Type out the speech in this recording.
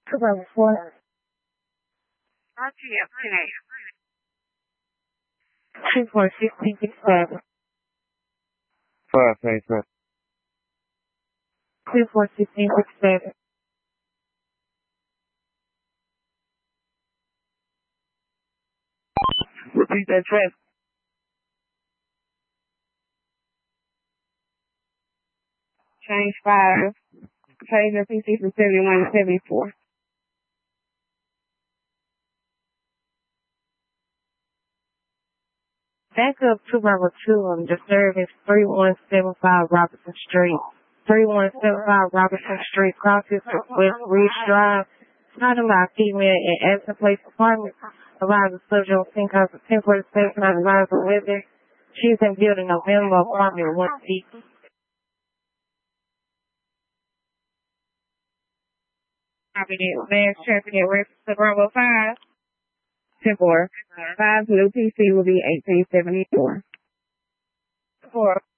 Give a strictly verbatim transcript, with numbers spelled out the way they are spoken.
two Bravo four. R T F ten eight. two four sixteen sixty-seven. Five eight seven. two four sixteen sixty-seven. Repeat that traffic. Change five. Page F C C from seventy-one to seventy-four. Back up two Bravo two on the service three one seven five Robinson Street. three one seven five Robinson Street, crosses West Ridge Drive. Starting by female in Aston Place Apartment. Arrives the subject on scene cause of temporary space not arrived with weather. She's in building November apartment one C. Copy that. Mass traffic at reference to Bravo five. ten four. five new P C will be eighteen seventy-four. Four.